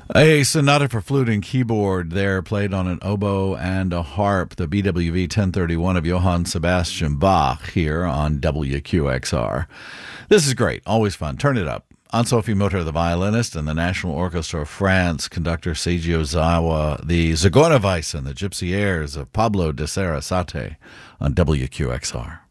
A sonata for flute and keyboard there, played on an oboe and a harp, the BWV 1031 of Johann Sebastian Bach here on WQXR. This is great, always fun. Turn it up. Anne-Sophie Mutter, the violinist, and the National Orchestra of France, conductor Seiji Ozawa, the Zigeunerweisen, the Gypsy Airs of Pablo de Sarasate on WQXR.